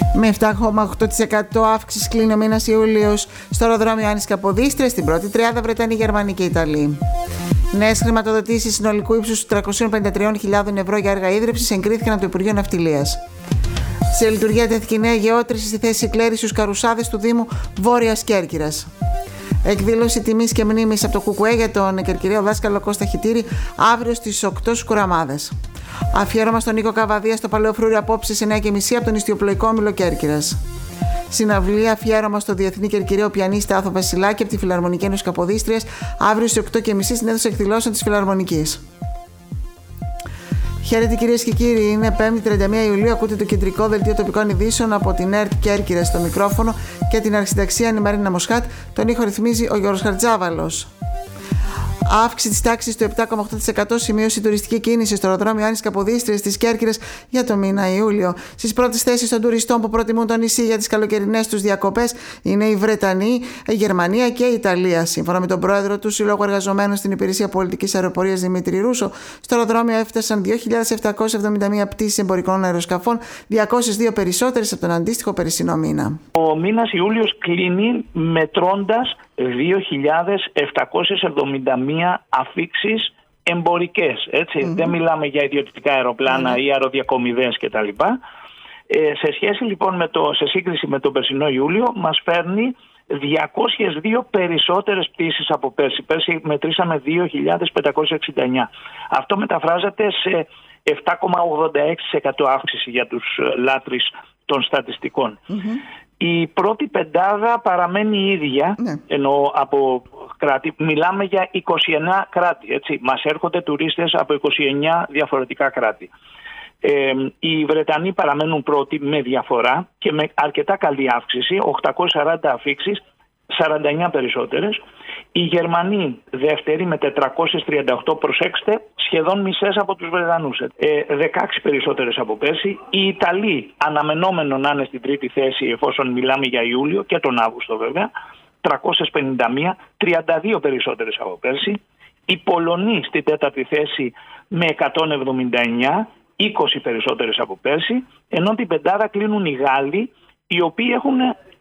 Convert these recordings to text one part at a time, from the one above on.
Με 7,8% αύξηση κλείνει ο μήνας Ιούλιος στο αεροδρόμιο Άννης Καποδίστρια, στην πρώτη τριάδα Βρετανοί, Γερμανοί και Ιταλοί. Νέες χρηματοδοτήσεις συνολικού ύψους 353.000 ευρώ για έργα ίδρυψης εγκρίθηκαν από το Υπουργείο Ναυτιλίας. Σε λειτουργία τέθηκε η νέα γεώτρηση στη θέση Κλέρι στους Καρουσάδες του Δήμου Βόρειας Κέρκυρας. Εκδήλωση τιμής και μνήμης από το ΚΚΕ για τον κερκυριαίο δάσκαλο Κώστα Χιτήρη αύριο στις 8 στους Κουραμάδες. Αφιέρωμα στον Νίκο Καβαδία στο Παλαιό Φρούρι απόψε σε 9:30 από τον Ιστιοπλοϊκό Όμιλο Κέρκυρας. Συναυλία αφιέρωμα στο Διεθνή Κερκυριαίο Πιανίστα Άθο Βασιλάκη από τη Φιλαρμονική Ένωση Καποδίστριας αύριο στις 8:30 στην αίθουσα εκδηλώσεων της Φιλαρμονικής. Χαίρετε κυρίες και κύριοι, είναι 5η 31 Ιουλίου. Ακούτε το κεντρικό δελτίο τοπικών ειδήσεων από την ΕΡΤ Κέρκυρας στο μικρόφωνο και την αρχισυνταξία η Μαρίνα Μοσχάτ. Τον ήχο ρυθμίζει ο Γιώργος Χαρτζάβαλος. Αύξηση της τάξης του 7,8% σημείωσε η τουριστική κίνηση στο αεροδρόμιο Άννης Καποδίστριας της Κέρκυρας για το μήνα Ιούλιο. Στις πρώτες θέσεις των τουριστών που προτιμούν το νησί για τις καλοκαιρινές τους διακοπές είναι οι Βρετανοί, η Γερμανία και η Ιταλία. Σύμφωνα με τον πρόεδρο του Συλλόγου Εργαζομένων στην Υπηρεσία Πολιτικής Αεροπορίας Δημήτρη Ρούσο, στο αεροδρόμιο έφτασαν 2.771 πτήσεις εμπορικών αεροσκαφών, 202 περισσότερες από τον αντίστοιχο περσινό μήνα. Ο μήνας Ιούλιος κλείνει μετρώντας 2.771 αφίξεις εμπορικές. Δεν μιλάμε για ιδιωτικά αεροπλάνα ή αεροδιακομιδές κτλ. Σε σχέση λοιπόν σε σύγκριση με τον περσινό Ιούλιο μας φέρνει 202 περισσότερες πτήσεις από πέρσι. Πέρσι μετρήσαμε 2.569. Αυτό μεταφράζεται σε 7,86% αύξηση για τους λάτρεις των στατιστικών. Η πρώτη πεντάδα παραμένει ίδια, ενώ από κράτη, μιλάμε για 29 κράτη, έτσι. Μας έρχονται τουρίστες από 29 διαφορετικά κράτη. Οι Βρετανοί παραμένουν πρώτοι με διαφορά και με αρκετά καλή αύξηση, 840 αφίξεις, 49 περισσότερες. Οι Γερμανοί δεύτεροι με 438, προσέξτε, σχεδόν μισές από τους Βρετανούς, 16 περισσότερες από πέρσι. Οι Ιταλοί αναμενόμενο να είναι στην τρίτη θέση εφόσον μιλάμε για Ιούλιο και τον Αύγουστο βέβαια, 351, 32 περισσότερες από πέρσι. Οι Πολωνοί στην τέταρτη θέση με 179, 20 περισσότερες από πέρσι, ενώ την πεντάδα κλείνουν οι Γάλλοι, οι οποίοι έχουν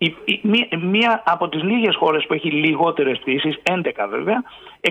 μία από τις λίγες χώρες που έχει λιγότερες πτήσεις, 11 βέβαια,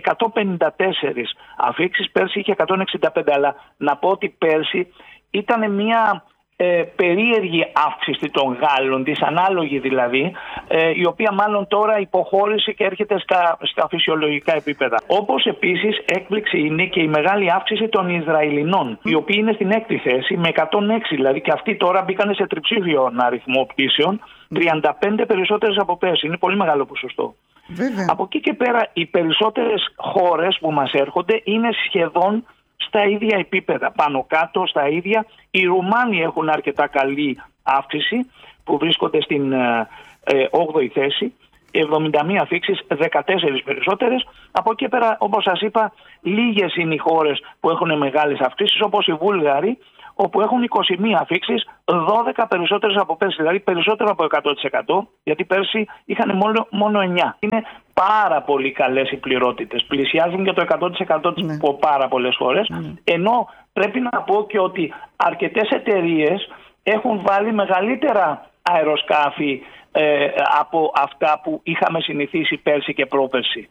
154 αφίξεις, πέρσι είχε 165, αλλά να πω ότι πέρσι ήταν μία περίεργη αύξηση των Γάλλων, δυσανάλογη δηλαδή, η οποία μάλλον τώρα υποχώρησε και έρχεται στα φυσιολογικά επίπεδα. Όπως επίσης έκπληξη είναι και η μεγάλη αύξηση των Ισραηλινών, οι οποίοι είναι στην έκτη θέση με 106, δηλαδή και αυτοί τώρα μπήκαν σε τριψήφιο αριθμό πτήσεων, 35 περισσότερες από πέρσι. Είναι πολύ μεγάλο ποσοστό. Βέβαια. Από εκεί και πέρα οι περισσότερες χώρες που μας έρχονται είναι σχεδόν στα ίδια επίπεδα, πάνω κάτω στα ίδια. Οι Ρουμάνοι έχουν αρκετά καλή αύξηση που βρίσκονται στην 8η θέση, 71 αφίξεις, 14 περισσότερες. Από εκεί πέρα, όπως σας είπα, λίγες είναι οι χώρες που έχουν μεγάλες αυξήσεις, όπως οι Βούλγαροι, όπου έχουν 21 αφίξεις, 12 περισσότερες από πέρσι, δηλαδή περισσότερο από 100%, γιατί πέρσι είχαν μόνο 9. Είναι πάρα πολύ καλές οι πληρότητες, πλησιάζουν για το 100% από πάρα πολλές χώρες, ενώ πρέπει να πω και ότι αρκετές εταιρείες έχουν βάλει μεγαλύτερα αεροσκάφη από αυτά που είχαμε συνηθίσει πέρσι και πρόπερσι.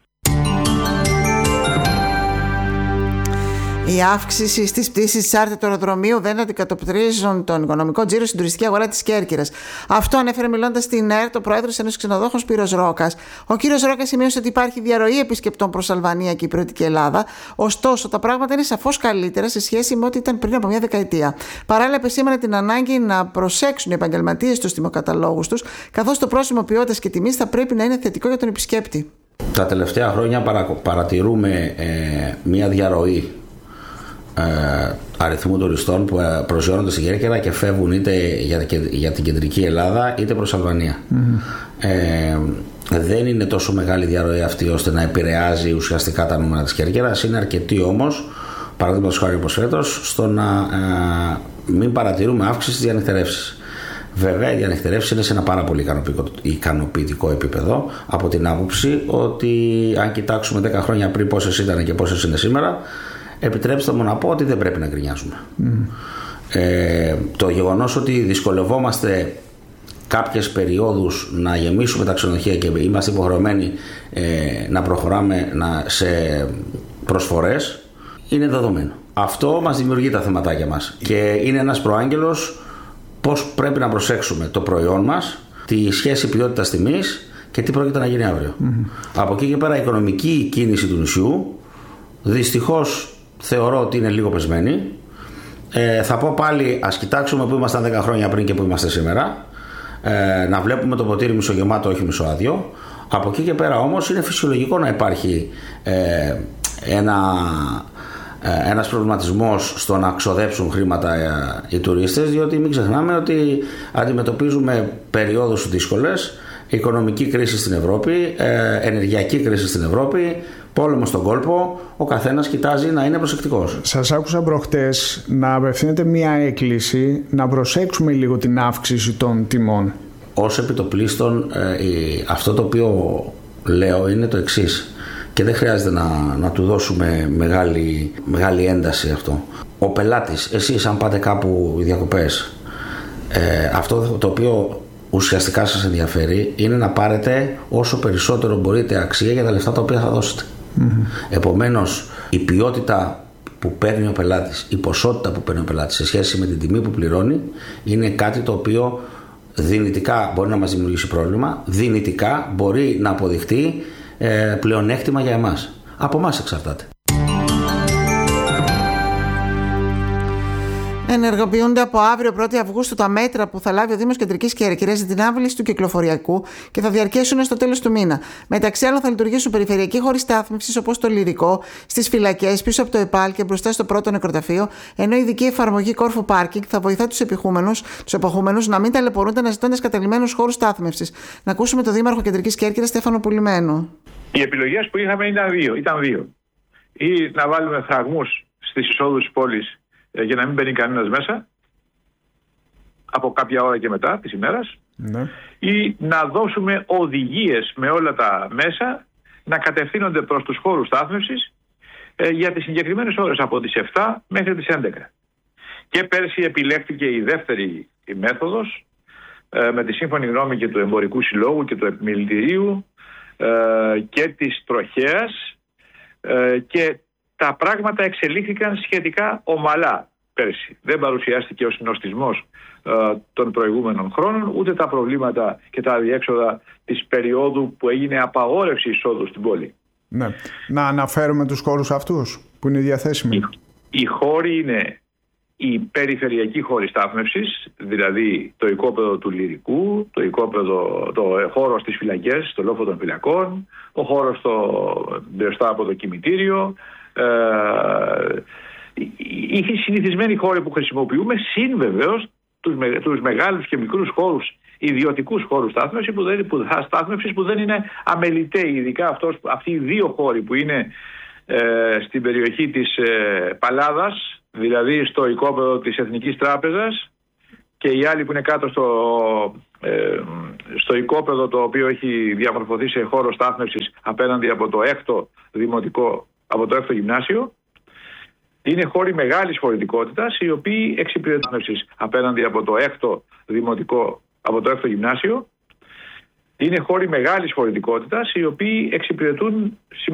Η αύξηση στις πτήσεις της ΑΡΤ του αεροδρομίου δεν αντικατοπτρίζουν τον οικονομικό τζίρο στην τουριστική αγορά της Κέρκυρας. Αυτό ανέφερε μιλώντας στην ΕΡΤ ο πρόεδρος ενός ξενοδόχων Σπύρος Ρόκας. Ο κύριος Ρόκας σημείωσε ότι υπάρχει διαρροή επισκεπτών προς Αλβανία και Ηπειρωτική Ελλάδα. Ωστόσο, τα πράγματα είναι σαφώς καλύτερα σε σχέση με ό,τι ήταν πριν από μια δεκαετία. Παράλληλα, επεσήμανε την ανάγκη να προσέξουν οι επαγγελματίες τους τιμοκαταλόγους τους, καθώς το πρόσημο ποιότητας και τιμής θα πρέπει να είναι θετικό για τον επισκέπτη. Τα τελευταία χρόνια παρατηρούμε μια διαρροή αριθμού τουριστών που προσγειώνονται στην Κέρκυρα και φεύγουν είτε για την κεντρική Ελλάδα είτε προς Αλβανία. Δεν είναι τόσο μεγάλη διαρροή αυτή ώστε να επηρεάζει ουσιαστικά τα νούμερα της Κέρκυρας. Είναι αρκετή όμως, παραδείγματος χάρη όπως φέτος, στο να μην παρατηρούμε αύξηση στις διανυκτερεύσεις. Βέβαια, οι διανυκτερεύσεις είναι σε ένα πάρα πολύ ικανοποιητικό επίπεδο, από την άποψη ότι αν κοιτάξουμε 10 χρόνια πριν πόσες ήταν και πόσες είναι σήμερα, επιτρέψτε μου να πω ότι δεν πρέπει να γκρινιάζουμε. Το γεγονός ότι δυσκολευόμαστε κάποιες περιόδους να γεμίσουμε τα ξενοδοχεία και είμαστε υποχρεωμένοι να προχωράμε σε προσφορές, είναι δεδομένο. Αυτό μας δημιουργεί τα θεματάκια μας και είναι ένας προάγγελος πώς πρέπει να προσέξουμε το προϊόν μας, τη σχέση ποιότητας τιμής και τι πρόκειται να γίνει αύριο. Από εκεί και πέρα η οικονομική κίνηση του νησιού δυστυχώς θεωρώ ότι είναι λίγο πεσμένη. Θα πω πάλι, ας κοιτάξουμε που ήμασταν 10 χρόνια πριν και που είμαστε σήμερα, να βλέπουμε το ποτήρι μισογεμάτο, όχι μισοάδιο. Από εκεί και πέρα όμως είναι φυσιολογικό να υπάρχει ένας προβληματισμός στο να ξοδέψουν χρήματα οι τουρίστες, διότι μην ξεχνάμε ότι αντιμετωπίζουμε περιόδους δύσκολες, οικονομική κρίση στην Ευρώπη, ενεργειακή κρίση στην Ευρώπη, πόλεμο στον κόλπο, ο καθένας κοιτάζει να είναι προσεκτικός. Σας άκουσα προχτές να απευθύνετε μία έκκληση να προσέξουμε λίγο την αύξηση των τιμών. Ως επιτοπλίστων, αυτό το οποίο λέω είναι το εξής και δεν χρειάζεται να του δώσουμε μεγάλη ένταση αυτό. Ο πελάτης, εσείς αν πάτε κάπου διακοπές, αυτό το οποίο ουσιαστικά σας ενδιαφέρει είναι να πάρετε όσο περισσότερο μπορείτε αξία για τα λεφτά τα οποία θα δώσετε. Επομένως, η ποιότητα που παίρνει ο πελάτης, η ποσότητα που παίρνει ο πελάτης σε σχέση με την τιμή που πληρώνει είναι κάτι το οποίο δυνητικά μπορεί να μας δημιουργήσει πρόβλημα, δυνητικά μπορεί να αποδειχτεί πλεονέκτημα για εμάς. Από εμάς εξαρτάται. Ενεργοποιούνται από αύριο 1η Αυγούστου τα μέτρα που θα λάβει ο Δήμος Κεντρικής Κέρκυρας για την άμβληση του κυκλοφοριακού και θα διαρκέσουν στο τέλος του μήνα. Μεταξύ άλλων, θα λειτουργήσουν περιφερειακοί χώροι στάθμευσης όπως το Λυρικό, στις φυλακές, πίσω από το ΕΠΑΛ και μπροστά στο πρώτο νεκροταφείο, ενώ η ειδική εφαρμογή κόρφου πάρκινγκ θα βοηθά τους εποχούμενους να μην ταλαιπωρούνται αναζητώντας κατελημμένους χώρους στάθμευσης. Να ακούσουμε τον Δήμαρχο Κεντρικής Κέρκυρας, Στέφανο Πουλημένου. Οι επιλογές που είχαμε ήταν δύο. Ή να βάλουμε φραγμούς στις εισόδους της πόλης για να μην μπαίνει κανένας μέσα από κάποια ώρα και μετά της ημέρας, ή να δώσουμε οδηγίες με όλα τα μέσα να κατευθύνονται προς τους χώρους στάθμευσης για τις συγκεκριμένες ώρες από τις 7 μέχρι τις 11. Και πέρσι επιλέχθηκε η δεύτερη μέθοδος με τη σύμφωνη γνώμη και του Εμπορικού Συλλόγου και του Επιμελητηρίου και της Τροχέας, και τα πράγματα εξελίχθηκαν σχετικά ομαλά πέρσι. Δεν παρουσιάστηκε ο συνοστισμός των προηγούμενων χρόνων, ούτε τα προβλήματα και τα αδιέξοδα της περίοδου που έγινε απαγόρευση εισόδου στην πόλη. Ναι. Να αναφέρουμε τους χώρους αυτούς που είναι διαθέσιμοι. Οι χώροι είναι οι περιφερειακοί χώροι στάθμευσης, δηλαδή το οικόπεδο του Λυρικού, το χώρο στις φυλακές, το λόφο των φυλακών, ο χώρος μπροστά από το κημητήριο, οι συνηθισμένοι χώροι που χρησιμοποιούμε, συν βεβαίως τους μεγάλους και μικρούς χώρους, ιδιωτικούς χώρους στάθμευσης που δεν είναι αμεληταίοι, ειδικά αυτοί οι δύο χώροι που είναι στην περιοχή της Παλάδας, δηλαδή στο οικόπεδο της Εθνικής Τράπεζας, και οι άλλοι που είναι κάτω στο οικόπεδο το οποίο έχει διαμορφωθεί σε χώρο στάθμευσης απέναντι από το 6ο δημοτικό, από το 6ο γυμνάσιο. Είναι χώροι μεγάλης χωρητικότητας, οι οποίοι εξυπηρετούν απέναντι από το 6ο δημοτικό, από το 6ο γυμνάσιο. Είναι χώροι μεγάλης χωρητικότητας, οι οποίοι εξυπηρετούν